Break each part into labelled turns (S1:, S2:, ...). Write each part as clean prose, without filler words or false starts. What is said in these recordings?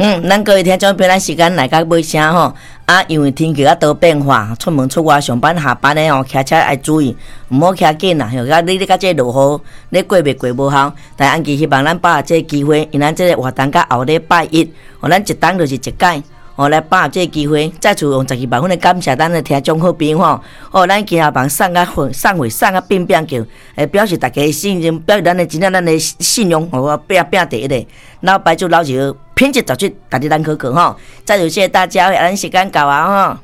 S1: 咱各位听众朋友，咱时间来到尾声吼。因为天气较多变化，出门出外上班下班的吼，骑车要注意，唔好骑紧啦。吼，你甲这落雨，你过袂过无效。但安期希望咱把握这个机会，因咱这个活动到后礼拜一，咱一档就是一届。来把握这个机会，再次用12万分的感谢咱的听众好朋友咱今下帮送啊变叫，表示大家的信任，表示咱的信用，拼第一个。老白就老就品质做出，大家咱可再次谢谢大家，咱时间到啊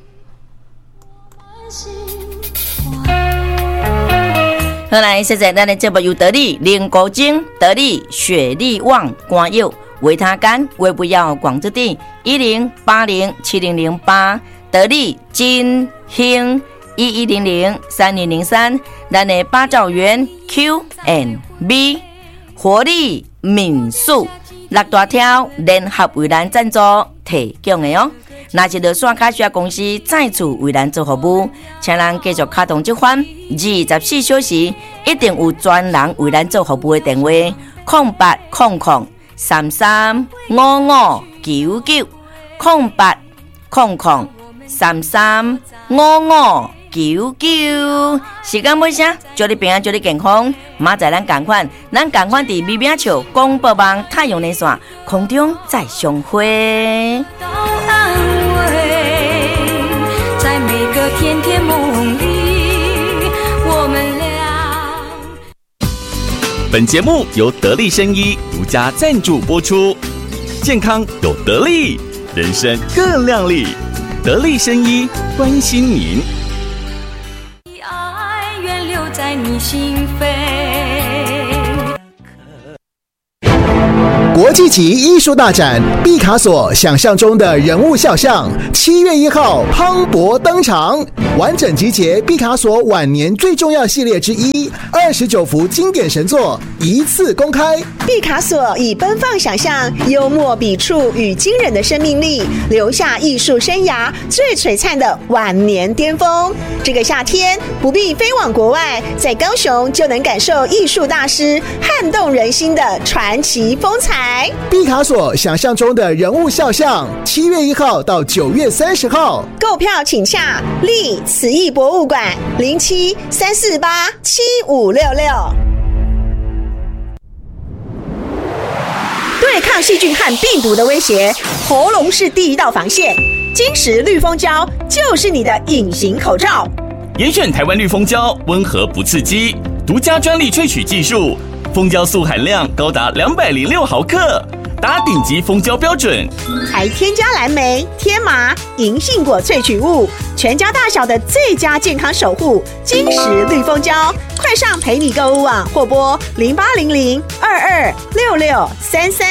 S1: 好来，谢谢咱的节目由得力、林国晶、得力、雪力旺、关佑。维他干、胃不要广之地10807008得力金兴11003203咱的八兆元 Q&B 活力民宿六大条联合为咱赞助提供的哦。若是落线卡需要公司再次为咱做服务，请咱继续卡动这款24小时一定有专人为咱做服务的电话0800335599 0800335599。时间尾声，祝你平安，祝你健康。明仔咱同款伫美美笑广播网太阳连线空中再相会。在每个甜甜梦里，我们俩。
S2: 本节目由得力生医独家赞助播出。健康有得力，人生更亮丽。得力生医关心您。爱愿留在你心扉。
S3: 国际级艺术大展毕卡索想象中的人物肖像7月1号磅礴登场，完整集结毕卡索晚年最重要系列之一29幅经典神作一次公开。
S4: 毕卡索以奔放想象、幽默笔触与惊人的生命力，留下艺术生涯最璀璨的晚年巅峰。这个夏天不必飞往国外，在高雄就能感受艺术大师撼动人心的传奇风采。
S3: 毕卡索想象中的人物肖像7月1号到9月30号，
S4: 购票请洽立慈艺博物馆0734875566。对抗细菌和病毒的威胁，喉咙是第一道防线。金石绿蜂胶就是你的隐形口罩。
S2: 严选台湾绿蜂胶，温和不刺激，独家专利萃取技术，蜂胶素含量高达206毫克，达顶级蜂胶标准，
S4: 还添加蓝莓、天麻、银杏果萃取物，全家大小的最佳健康守护。金石绿蜂胶，快上陪你购物网或拨0800226633。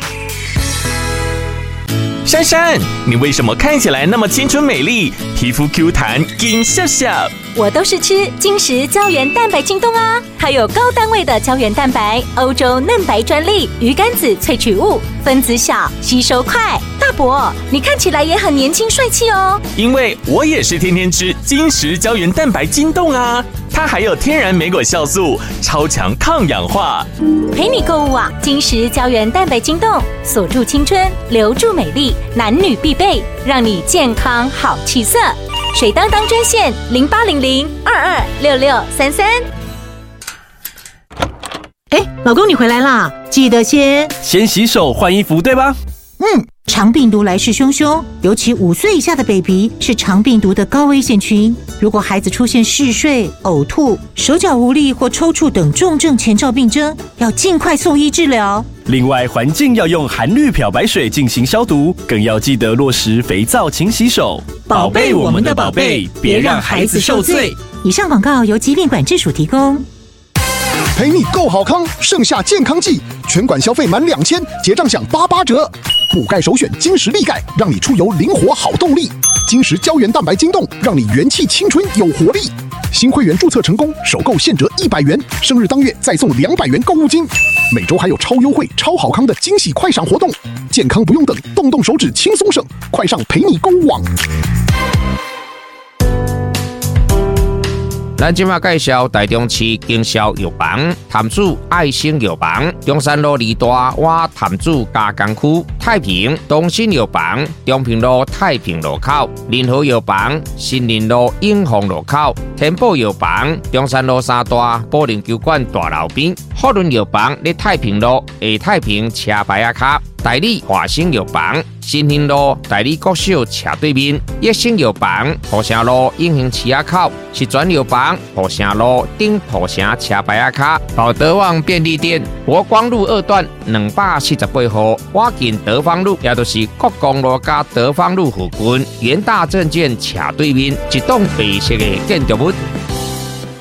S2: 珊珊，你为什么看起来那么青春美丽，皮肤 Q 弹，金笑笑？
S5: 我都是吃金石胶原蛋白晶冻啊，它有高单位的胶原蛋白，欧洲嫩白专利，鱼肝子萃取物，分子小，吸收快。大伯，你看起来也很年轻帅气哦。
S2: 因为我也是天天吃金石胶原蛋白晶冻啊，它还有天然莓果酵素，超强抗氧化。
S5: 陪你购物网，金石胶原蛋白晶冻，锁住青春，留住美丽，男女必备，让你健康好气色。水当当专线0800226633。
S6: 老公你回来啦，记得先
S7: 洗手换衣服，对吧？
S6: 肠病毒来势汹汹，尤其5岁以下的 baby 是肠病毒的高危险群。如果孩子出现嗜睡、呕吐、手脚无力或抽搐等重症前兆病征，要尽快送医治疗。
S7: 另外，环境要用含氯漂白水进行消毒，更要记得落实肥皂勤洗手，宝贝我们的宝贝，别让孩子受罪。
S6: 以上广告由疾病管制署提供。
S3: 陪你够好康，盛夏健康季，全馆消费满2000，结账享88折。补钙首选金石力钙，让你出游灵活好动力。金石胶原蛋白晶冻，让你元气青春有活力。新会员注册成功，首购现折100元，生日当月再送200元购物金。每周还有超优惠、超好康的惊喜快闪活动，健康不用等，动动手指轻松省，快上陪你购物网。
S8: 咱今麦介绍台中市经销药房潭子爱心药房、中山路2大瓦潭子加工区、太平东新药房、中平路太平路口、联合药房、新林路永丰路口、天宝药房、中山路3大保龄球馆大楼边、福伦药房在太平路下太平车牌仔卡、代理华兴药房、新兴路代理国小斜对面、益生药房、浦城路永兴市仔口、实转药房、浦城路顶浦城车牌仔卡、宝德旺便利店、国光路2段248号，我近德芳路，也就是国光路加德芳路附近，元大证券斜对面一栋白色的建筑物。